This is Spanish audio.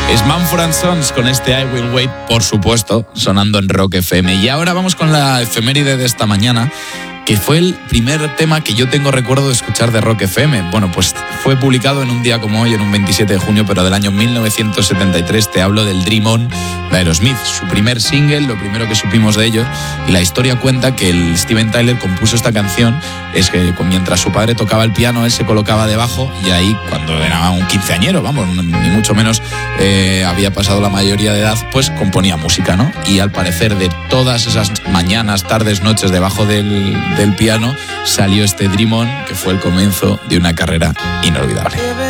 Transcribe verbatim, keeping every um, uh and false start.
Es Mumford and Sons con este I Will Wait, por supuesto, sonando en Rock F M. Y ahora vamos con la efeméride de esta mañana, que fue el primer tema que yo tengo recuerdo de escuchar de Rock F M. Bueno, pues fue publicado en un día como hoy, en un veintisiete de junio, pero del año mil novecientos setenta y tres. Te hablo del Dream On de Aerosmith, su primer single, lo primero que supimos de ellos. Y la historia cuenta que el Steven Tyler compuso esta canción, es que mientras su padre tocaba el piano, él se colocaba debajo, y ahí, cuando era un quinceañero, vamos, ni mucho menos eh, había pasado la mayoría de edad, pues componía música, ¿no? Y al parecer, de todas esas mañanas, tardes, noches debajo del del piano, salió este Dream On, que fue el comienzo de una carrera inolvidable.